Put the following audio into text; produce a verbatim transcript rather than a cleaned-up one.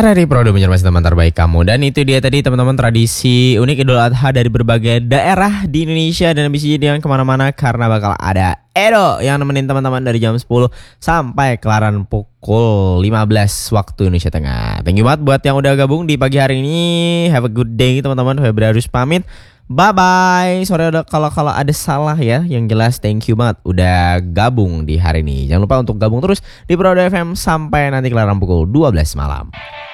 R R I Pro menyermasi teman terbaik kamu. Dan itu dia tadi teman-teman, tradisi unik Idul Adha dari berbagai daerah di Indonesia. Dan bisa jangan kemana-mana karena bakal ada Edo yang nemenin teman-teman dari jam sepuluh sampai kelaran pukul lima belas waktu Indonesia Tengah. Thank you banget buat yang udah gabung di pagi hari ini. Have a good day teman-teman. Febri harus pamit. Bye-bye. Sorry ada kalau-kalau ada salah ya. Yang jelas thank you banget udah gabung di hari ini. Jangan lupa untuk gabung terus di Pro F M sampai nanti kelaran pukul dua belas malam.